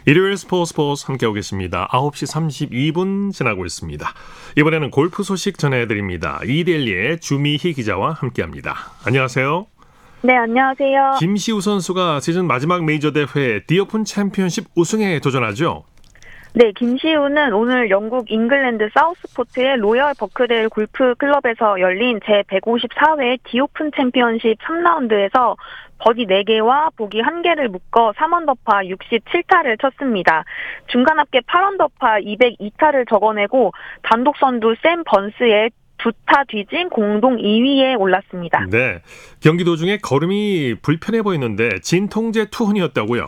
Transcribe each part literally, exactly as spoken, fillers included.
일요일 스포츠 스포츠 함께하고 계십니다. 아홉 시 삼십이 분 지나고 있습니다. 이번에는 골프 소식 전해드립니다. 이데일리의 주미희 기자와 함께합니다. 안녕하세요. 네, 안녕하세요. 김시우 선수가 시즌 마지막 메이저 대회 디오픈 챔피언십 우승에 도전하죠? 네, 김시우는 오늘 영국 잉글랜드 사우스포트의 로열 버크데일 골프 클럽에서 열린 제백오십사 회 디오픈 챔피언십 삼 라운드에서 버디 네 개와 보기 한 개를 묶어 삼 언더파 육십칠 타를 쳤습니다. 중간 합계 팔 언더파 이백이 타를 적어내고 단독 선두 샘 번스의 두 타 뒤진 공동 이 위에 올랐습니다. 네, 경기 도중에 걸음이 불편해 보이는데 진통제 투혼이었다고요?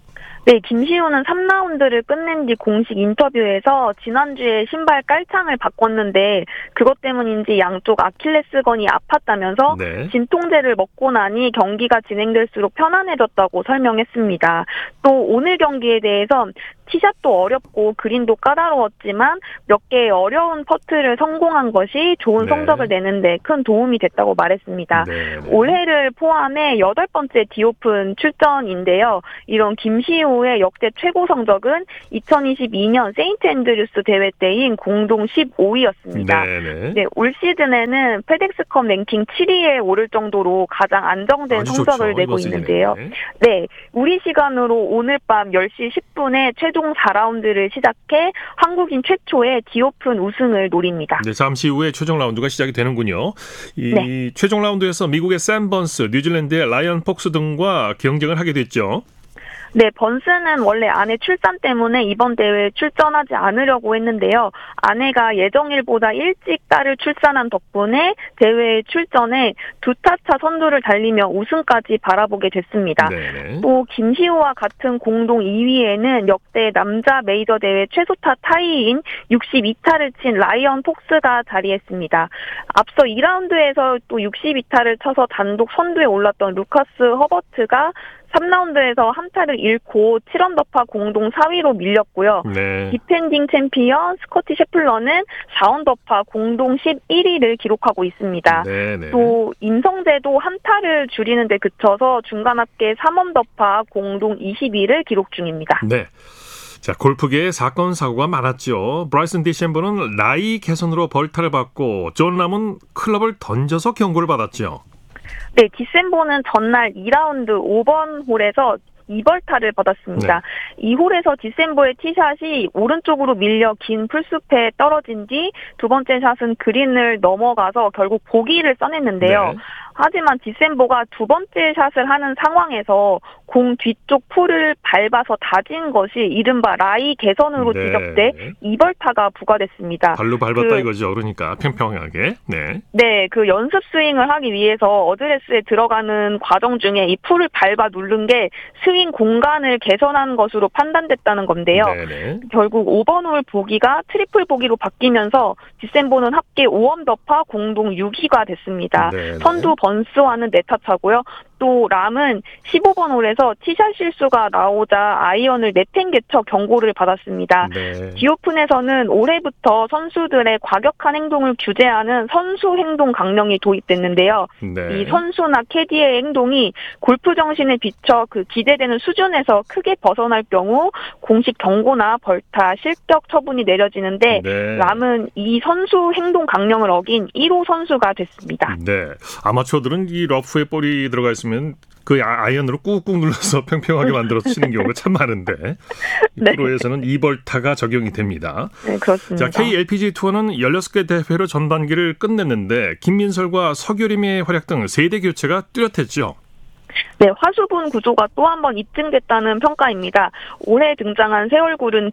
네, 김시우는 삼 라운드를 끝낸 뒤 공식 인터뷰에서 지난주에 신발 깔창을 바꿨는데 그것 때문인지 양쪽 아킬레스건이 아팠다면서 네. 진통제를 먹고 나니 경기가 진행될수록 편안해졌다고 설명했습니다. 또 오늘 경기에 대해서 티샷도 어렵고 그린도 까다로웠지만 몇 개의 어려운 퍼트를 성공한 것이 좋은 네. 성적을 내는데 큰 도움이 됐다고 말했습니다. 네, 네. 올해를 포함해 여덟 번째 디오픈 출전인데요. 이런 김시우의 역대 최고 성적은 이천이십이 년 세인트 앤드류스 대회 때인 공동 십오 위였습니다. 네, 네. 네, 올 시즌에는 페덱스컵 랭킹 칠 위에 오를 정도로 가장 안정된 성적을 좋죠, 내고 있는데요. 시즌에. 네, 우리 시간으로 오늘 밤 열 시 십 분에 최종 사 라운드를 시작해 한국인 최초의 디오픈 우승을 노립니다. 네, 잠시 후에 최종 라운드가 시작이 되는군요. 이 네. 최종 라운드에서 미국의 샘 번스, 뉴질랜드의 라이언 폭스 등과 경쟁을 하게 됐죠. 네, 번스는 원래 아내 출산 때문에 이번 대회에 출전하지 않으려고 했는데요. 아내가 예정일보다 일찍 딸을 출산한 덕분에 대회에 출전해 두 타 차 선두를 달리며 우승까지 바라보게 됐습니다. 네네. 또 김시우와 같은 공동 이 위에는 역대 남자 메이저 대회 최소타 타이인 육십이 타를 친 라이언 폭스가 자리했습니다. 앞서 이 라운드에서 또 육십이 타를 쳐서 단독 선두에 올랐던 루카스 허버트가 삼 라운드에서 한 타를 잃고 칠 언더파 공동 사 위로 밀렸고요. 네. 디펜딩 챔피언 스코티 셰플러는 사 언더파 공동 십일 위를 기록하고 있습니다. 네네. 또 임성재도 한 타를 줄이는 데 그쳐서 중간 합계 삼 언더파 공동 이십 위를 기록 중입니다. 네. 자, 골프계에 사건 사고가 많았죠. 브라이슨 디셈버는 라이 개선으로 벌타를 받고 존 람은 클럽을 던져서 경고를 받았죠. 네, 디셈버는 전날 이 라운드 오 번 홀에서 이 벌타를 받았습니다. 네. 이 홀에서 디셈버의 티샷이 오른쪽으로 밀려 긴 풀숲에 떨어진 뒤 두 번째 샷은 그린을 넘어가서 결국 보기를 써냈는데요. 네. 하지만 디셈버가 두 번째 샷을 하는 상황에서 공 뒤쪽 풀을 밟아서 다진 것이 이른바 라이 개선으로 네. 지적돼 이 벌타가 부과됐습니다. 발로 밟았다 그, 이거죠. 그러니까 평평하게. 네. 네, 그 연습 스윙을 하기 위해서 어드레스에 들어가는 과정 중에 이 풀을 밟아 누른 게 스윙 공간을 개선한 것으로 판단됐다는 건데요. 네네. 결국 오 번 홀 보기가 트리플 보기로 바뀌면서 디셈버는 합계 오 언더파 공동 육 위가 됐습니다. 네네. 선두 번스와는 네 타 차고요. 또 람은 십오 번 홀에서 티샷 실수가 나오자 아이언을 내팽개쳐 경고를 받았습니다. 네. 디오픈에서는 올해부터 선수들의 과격한 행동을 규제하는 선수 행동 강령이 도입됐는데요. 네. 이 선수나 캐디의 행동이 골프 정신에 비춰 그 기대되는 수준에서 크게 벗어날 경우 공식 경고나 벌타, 실격 처분이 내려지는데 네. 람은 이 선수 행동 강령을 어긴 일 호 선수가 됐습니다. 네. 아마추어들은 이 러프에 볼이 들어가 있으면 그 아이언으로 꾹꾹 눌러서 평평하게 만들어서 치는 경우가 참 많은데 네. 프로에서는 이 벌타가 적용이 됩니다. 네, 그렇습니다. 자, 케이엘피지 투어는 열여섯 개 대회로 전반기를 끝냈는데 김민설과 서교림의 활약 등 세대 교체가 뚜렷했죠. 네, 화수분 구조가 또 한 번 입증됐다는 평가입니다. 올해 등장한 새 얼굴은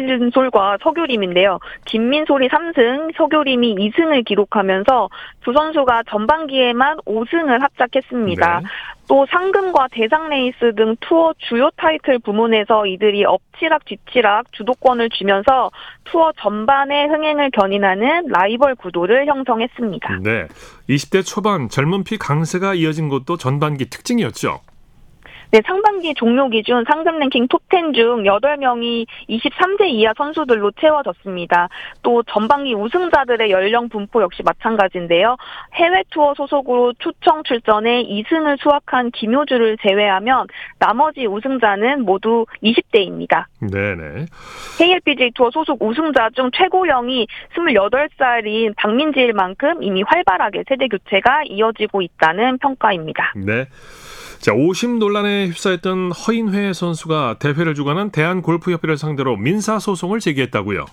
김민솔과 서교림인데요. 김민솔이 삼 승, 서교림이 이 승을 기록하면서 두 선수가 전반기에만 오 승을 합작했습니다. 네. 또 상금과 대상 레이스 등 투어 주요 타이틀 부문에서 이들이 엎치락 뒤치락 주도권을 쥐면서 투어 전반의 흥행을 견인하는 라이벌 구도를 형성했습니다. 네, 이십 대 초반 젊은 피 강세가 이어진 것도 전반기 특징이었죠. 네, 상반기 종료 기준 상금 랭킹 톱 텐 중 여덟 명이 이십삼 세 이하 선수들로 채워졌습니다. 또 전반기 우승자들의 연령 분포 역시 마찬가지인데요. 해외 투어 소속으로 초청 출전해 이 승을 수확한 김효주를 제외하면 나머지 우승자는 모두 이십 대입니다. 네네. 케이엘피지에이 투어 소속 우승자 중 최고령이 스물여덟 살인 박민지일만큼 이미 활발하게 세대 교체가 이어지고 있다는 평가입니다. 네. 자, 오심 논란에 휩싸였던 허인회 선수가 대회를 주관한 대한골프협회를 상대로 민사소송을 제기했다고요?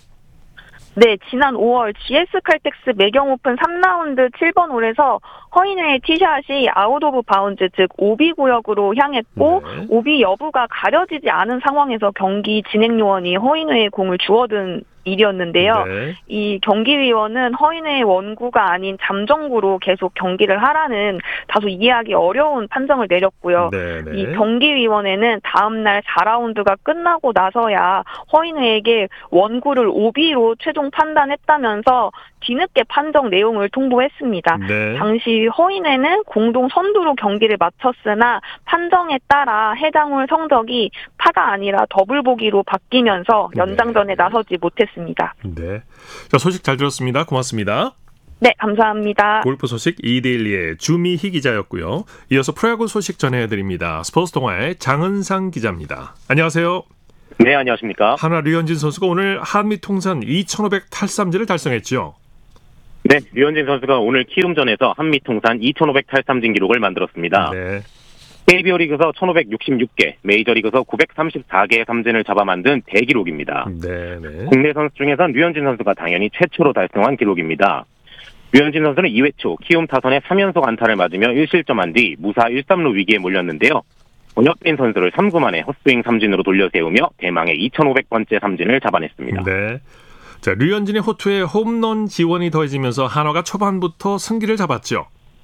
네, 지난 오월 지에스칼텍스 매경오픈 삼 라운드 칠 번 홀에서 허인회의 티샷이 아웃 오브 바운즈, 즉 오비 구역으로 향했고 네. 오비 여부가 가려지지 않은 상황에서 경기 진행요원이 허인회의 공을 주워든 일이었는데요. 네. 이 경기위원은 허인회의 원구가 아닌 잠정구로 계속 경기를 하라는 다소 이해하기 어려운 판정을 내렸고요. 네네. 이 경기위원회는 다음 날 사 라운드가 끝나고 나서야 허인회에게 원구를 오비로 최종 판단했다면서 뒤늦게 판정 내용을 통보했습니다. 네. 당시 허인회는 공동 선두로 경기를 마쳤으나 판정에 따라 해당 홀 성적이 파가 아니라 더블 보기로 바뀌면서 연장전에 네. 나서지 못했습니다. 네. 자, 소식 잘 들었습니다. 고맙습니다. 네, 감사합니다. 골프 소식 이데일리의 주미희 기자였고요. 이어서 프로야구 소식 전해드립니다. 스포츠 동아의 장은상 기자입니다. 안녕하세요. 네, 안녕하십니까. 한화 류현진 선수가 오늘 한미 통산 이천오백 탈삼진을 달성했죠. 네, 류현진 선수가 오늘 키움전에서 한미 통산 이천오백 탈삼진 기록을 만들었습니다. 네. 케이비오 리그에서 천오백육십육 개, 메이저리그에서 구백삼십사 개의 삼진을 잡아 만든 대기록입니다. 네네. 국내 선수 중에선 류현진 선수가 당연히 최초로 달성한 기록입니다. 류현진 선수는 이 회 초 키움 타선에 삼 연속 안타를 맞으며 일 실점한 뒤 무사 일 삼루 위기에 몰렸는데요. 권혁빈 선수를 삼 구 만에 헛스윙 삼진으로 돌려세우며 대망의 이천오백 번째 삼진을 잡아냈습니다. 네. 자, 류현진의 호투에 홈런 지원이 더해지면서 한화가 초반부터 승기를 잡았죠.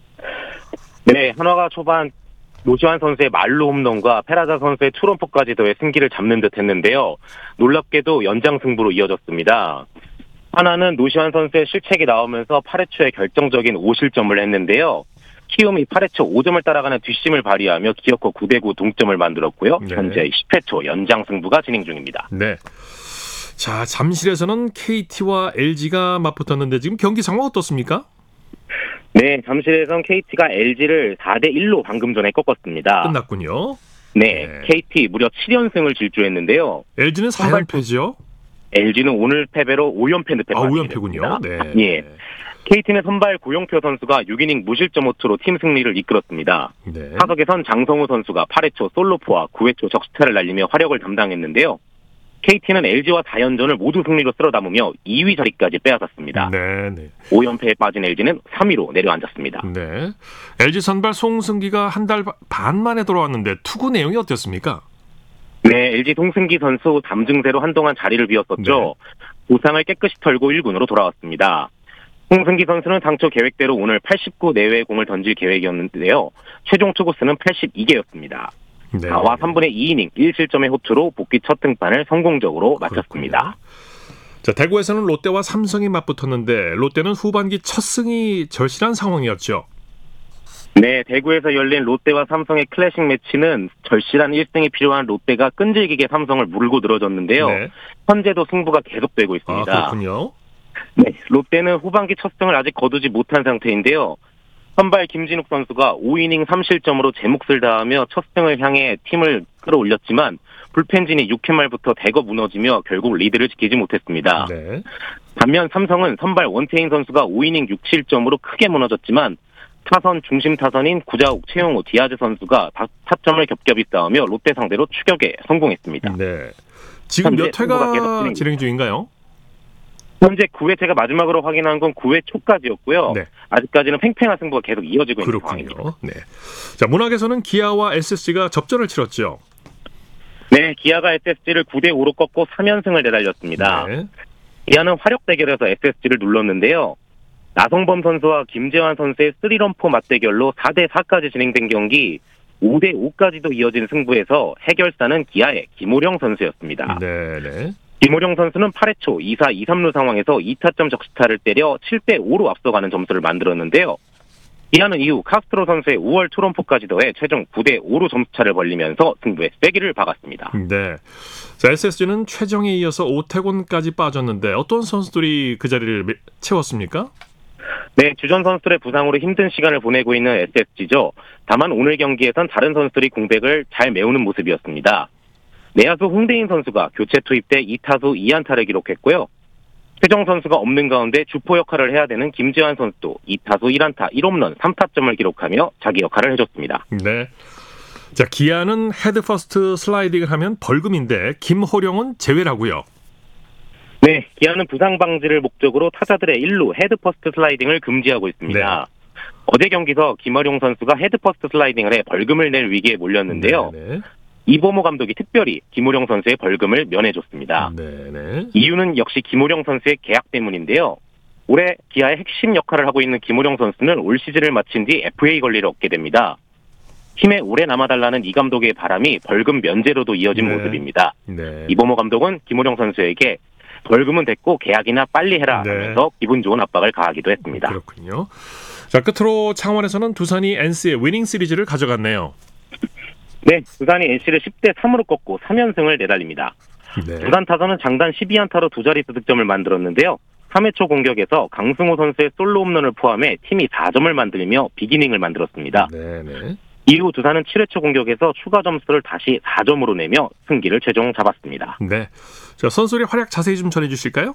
네, 한화가 초반 노시환 선수의 말로 홈런과 페라자 선수의 투런포까지 더해 승기를 잡는 듯 했는데요. 놀랍게도 연장 승부로 이어졌습니다. 하나는 노시환 선수의 실책이 나오면서 팔 회 초에 결정적인 오 실점을 했는데요. 키움이 팔 회 초 오 점을 따라가는 뒷심을 발휘하며 기어코 구 대 구 동점을 만들었고요. 네. 현재 십 회 초 연장 승부가 진행 중입니다. 네. 자, 잠실에서는 케이티와 엘지가 맞붙었는데 지금 경기 상황 어떻습니까? 네, 잠실에선 케이티가 엘지를 사 대 일로 방금 전에 꺾었습니다. 끝났군요. 네, 네. 케이티 무려 칠 연승을 질주했는데요. 엘지는 사 연패죠. 엘지는 오늘 패배로 오 연패 늪에 아, 빠지게 오 연패군요. 됐습니다. 네. 예. 케이티는 선발 고용표 선수가 육 이닝 무실점 호투로 팀 승리를 이끌었습니다. 네. 타석에선 장성우 선수가 팔 회 초 솔로포와 구 회 초 적시타를 날리며 활약을 담당했는데요. 케이티는 엘지와 사 연전을 모두 승리로 쓸어담으며 이 위 자리까지 빼앗았습니다. 네, 네. 오 연패에 빠진 엘지는 삼 위로 내려앉았습니다. 네. 엘지 선발 송승기가 한 달 반 만에 돌아왔는데 투구 내용이 어땠습니까? 네, 엘지 송승기 선수 담증세로 한동안 자리를 비웠었죠. 부상을 깨끗이 털고 일 군으로 돌아왔습니다. 송승기 선수는 당초 계획대로 오늘 팔십구 내외 공을 던질 계획이었는데요. 최종 투구수는 팔십이 개였습니다. 네. 사 와 삼 분의 이 이닝 일 실점의 호투로 복귀 첫 등판을 성공적으로 마쳤습니다. 그렇군요. 자, 대구에서는 롯데와 삼성이 맞붙었는데 롯데는 후반기 첫 승이 절실한 상황이었죠. 네, 대구에서 열린 롯데와 삼성의 클래식 매치는 절실한 일 승이 필요한 롯데가 끈질기게 삼성을 물고 늘어졌는데요. 네. 현재도 승부가 계속되고 아, 있습니다. 그렇군요. 네, 롯데는 후반기 첫 승을 아직 거두지 못한 상태인데요. 선발 김진욱 선수가 오 이닝 삼 실점으로 제 몫을 다하며 첫 승을 향해 팀을 끌어올렸지만 불펜진이 육 회 말부터 대거 무너지며 결국 리드를 지키지 못했습니다. 네. 반면 삼성은 선발 원태인 선수가 오 이닝 육 실점으로 크게 무너졌지만 타선 중심 타선인 구자욱, 최용우, 디아즈 선수가 타점을 겹겹이 쌓으며 롯데 상대로 추격에 성공했습니다. 네. 지금 몇 승부가 계속 회가 진행 진행 중인가요? 현재 구 회 제가 마지막으로 확인한 건 구 회 초까지였고요. 네. 아직까지는 팽팽한 승부가 계속 이어지고 있는 그렇군요. 상황입니다. 네. 자, 문학에서는 기아와 에스에스지가 접전을 치렀죠. 네, 기아가 에스에스지를 구 대 오로 꺾고 삼 연승을 내달렸습니다. 네. 기아는 화력 대결에서 에스에스지를 눌렀는데요. 나성범 선수와 김재환 선수의 쓰리런포 맞대결로 사 대 사까지 진행된 경기 오 대 오까지도 이어진 승부에서 해결사는 기아의 김호령 선수였습니다. 네, 네. 김호령 선수는 팔 회 초 이 사 이 삼루 상황에서 이 타점 적시타를 때려 칠 대 오로 앞서가는 점수를 만들었는데요. 기아는 이후 카스트로 선수의 오월 트럼프까지 더해 최종 구 대 오로 점수차를 벌리면서 승부에 세기를 박았습니다. 네. 자, 에스에스지는 최정에 이어서 오태곤까지 빠졌는데 어떤 선수들이 그 자리를 채웠습니까? 네, 주전 선수들의 부상으로 힘든 시간을 보내고 있는 에스에스지죠. 다만 오늘 경기에선 다른 선수들이 공백을 잘 메우는 모습이었습니다. 내야수 홍대인 선수가 교체 투입돼 이 타수 이 안타를 기록했고요. 최정 선수가 없는 가운데 주포 역할을 해야 되는 김재환 선수도 이 타수 일 안타 일 홈런 삼 타점을 기록하며 자기 역할을 해줬습니다. 네. 자, 기아는 헤드 퍼스트 슬라이딩을 하면 벌금인데 김호령은 제외라고요. 네, 기아는 부상 방지를 목적으로 타자들의 일 루 헤드 퍼스트 슬라이딩을 금지하고 있습니다. 네. 어제 경기에서 김호령 선수가 헤드 퍼스트 슬라이딩을 해 벌금을 낼 위기에 몰렸는데요. 네네. 이범호 감독이 특별히 김호령 선수의 벌금을 면해줬습니다. 네네. 이유는 역시 김호령 선수의 계약 때문인데요. 올해 기아의 핵심 역할을 하고 있는 김호령 선수는 올 시즌을 마친 뒤 에프에이 권리를 얻게 됩니다. 팀에 오래 남아달라는 이 감독의 바람이 벌금 면제로도 이어진 네. 모습입니다. 네. 이범호 감독은 김호령 선수에게 벌금은 됐고 계약이나 빨리 해라 네. 하면서 기분 좋은 압박을 가하기도 했습니다. 그렇군요. 자, 끝으로 창원에서는 두산이 엔씨의 위닝 시리즈를 가져갔네요. 네, 두산이 엔씨를 십 대 삼으로 꺾고 삼 연승을 내달립니다. 네. 두산 타선은 장단 십이 안타로 두 자릿수 득점을 만들었는데요. 삼 회 초 공격에서 강승호 선수의 솔로 홈런을 포함해 팀이 사 점을 만들며 비기닝을 만들었습니다. 네, 네. 이후 두산은 칠 회 초 공격에서 추가 점수를 다시 사 점으로 내며 승기를 최종 잡았습니다. 네, 자, 선수들의 활약 자세히 좀 전해주실까요?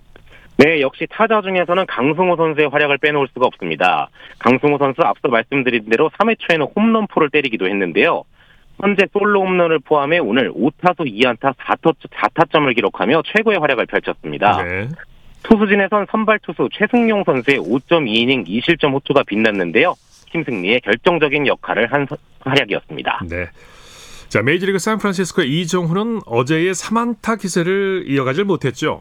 네, 역시 타자 중에서는 강승호 선수의 활약을 빼놓을 수가 없습니다. 강승호 선수 앞서 말씀드린 대로 삼 회 초에는 홈런포를 때리기도 했는데요. 현재 솔로 홈런을 포함해 오늘 오 타수 이 안타 사 타점을 기록하며 최고의 활약을 펼쳤습니다. 네. 투수진에선 선발 투수 최승용 선수의 오 점 이 이닝 이 실점 호투가 빛났는데요. 팀 승리에 결정적인 역할을 한 활약이었습니다. 네. 자, 메이저리그 샌프란시스코의 이정훈은 어제의 삼 안타 기세를 이어가질 못했죠.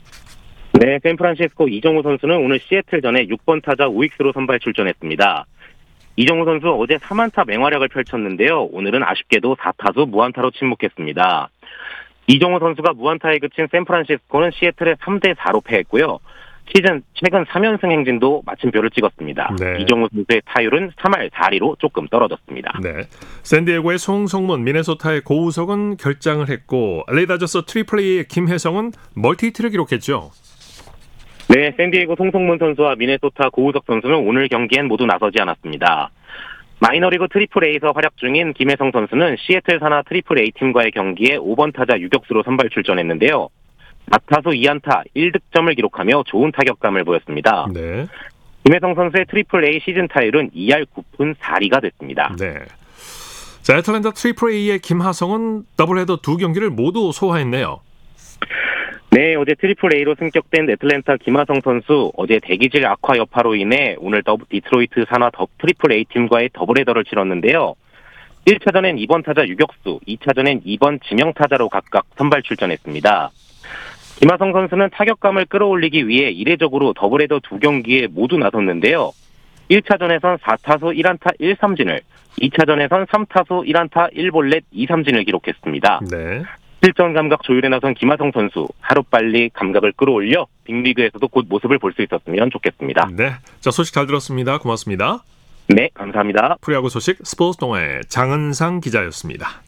네, 샌프란시스코 이정후 선수는 오늘 시애틀전에 육 번 타자 우익수로 선발 출전했습니다. 이정후 선수 어제 삼 안타 맹활약을 펼쳤는데요. 오늘은 아쉽게도 사 타수 무안타로 침묵했습니다. 이정후 선수가 무안타에 그친 샌프란시스코는 시애틀에 삼 대 사로 패했고요. 시즌 최근 삼 연승 행진도 마침표를 찍었습니다. 네. 이정후 선수의 타율은 삼 할 사 리로 조금 떨어졌습니다. 네. 샌디에고의 송성문, 미네소타의 고우석은 결장을 했고 엘에이 다저스 트리플 A의 김혜성은 멀티히트를 기록했죠. 네, 샌디에고 송성문 선수와 미네소타 고우석 선수는 오늘 경기엔 모두 나서지 않았습니다. 마이너리그 트리플 A에서 활약 중인 김혜성 선수는 시애틀 산하 트리플 A 팀과의 경기에 오 번 타자 유격수로 선발 출전했는데요. 사 타수 이 안타 일 득점을 기록하며 좋은 타격감을 보였습니다. 네. 김혜성 선수의 트리플 A 시즌 타율은 이 할 구 푼 사 리가 됐습니다. 네. 자, 애틀랜타 트리플 A의 김하성은 더블헤더 두 경기를 모두 소화했네요. 네, 어제 트리플 A로 승격된 애틀랜타 김하성 선수 어제 대기질 악화 여파로 인해 오늘 더블 디트로이트 산하 더 트리플 A 팀과의 더블헤더를 치렀는데요. 일 차전엔 이 번 타자 유격수, 이 차전엔 이 번 지명 타자로 각각 선발 출전했습니다. 김하성 선수는 타격감을 끌어올리기 위해 이례적으로 더블헤더 두 경기에 모두 나섰는데요. 일 차전에선 사 타수 일 안타 일 삼진을, 이 차전에선 삼 타수 일 안타 일 볼넷 이 삼진을 기록했습니다. 네. 실전 감각 조율에 나선 김하성 선수, 하루빨리 감각을 끌어올려 빅리그에서도 곧 모습을 볼 수 있었으면 좋겠습니다. 네, 자, 소식 잘 들었습니다. 고맙습니다. 네, 감사합니다. 프로야구 소식 스포츠 동아의 장은상 기자였습니다.